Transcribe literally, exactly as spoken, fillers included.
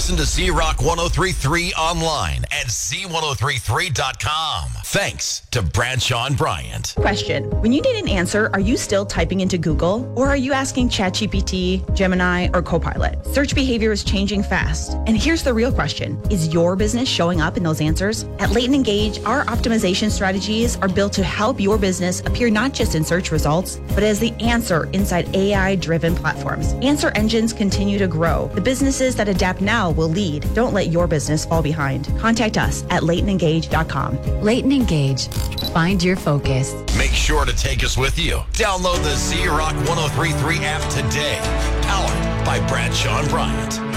Listen to Z-Rock one oh three point three online at Z ten thirty-three dot com. Thanks to Bradshaw and Bryant. Question. When you need an answer, are you still typing into Google? Or are you asking ChatGPT, Gemini, or Copilot? Search behavior is changing fast. And here's the real question. Is your business showing up in those answers? At Leighton Engage, our optimization strategies are built to help your business appear not just in search results, but as the answer inside A I-driven platforms. Answer engines continue to grow. The businesses that adapt now will lead. Don't let your business fall behind. Contact us at leighton engage dot com. Leighton Engage. Find your focus. Make sure to take us with you. Download the Z-Rock one oh three point three app today. Powered by Bradshaw and Bryant.